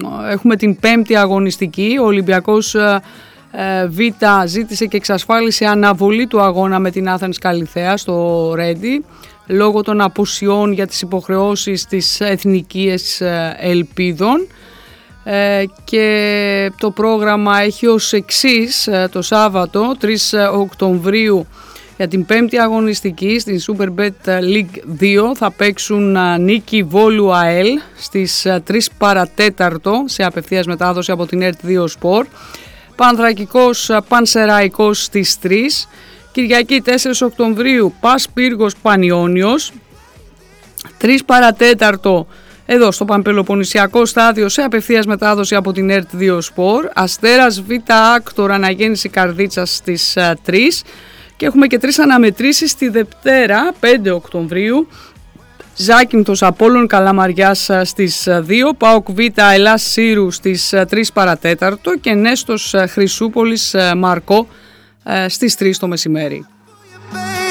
έχουμε την 5η αγωνιστική. Ο Ολυμπιακός Β ζήτησε και εξασφάλισε αναβολή του αγώνα με την Athens Καλιθέα στο Ρέντι λόγω των απουσιών για τις υποχρεώσεις της Εθνικής Ελπίδων. Και το πρόγραμμα έχει ως εξής: το Σάββατο 3 Οκτωβρίου για την 5η αγωνιστική στην Superbet League 2 θα παίξουν Νίκη Βόλου ΑΕΛ στις 3 παρατέταρτο σε απευθείας μετάδοση από την ΕΡΤ2 Sport, Πανθρακικός Πανσεραϊκός στις 3, Κυριακή 4 Οκτωβρίου Πας Πύργος Πανιόνιος 3 παρατέταρτο εδώ στο Παμπελοποννησιακό στάδιο σε απευθείας μετάδοση από την ΕΡΤ2 Sport, Αστέρας Β Άκτορ Αναγέννηση Καρδίτσας στις 3 και έχουμε και 3 αναμετρήσεις τη Δευτέρα 5 Οκτωβρίου, Ζάκυνθος Απόλλων Καλαμαριάς στις 2, ΠΑΟΚ Β Ελλάς Σύρου στις 3 παρατέταρτο και Νέστος Χρυσούπολης Μαρκό στις 3 το μεσημέρι.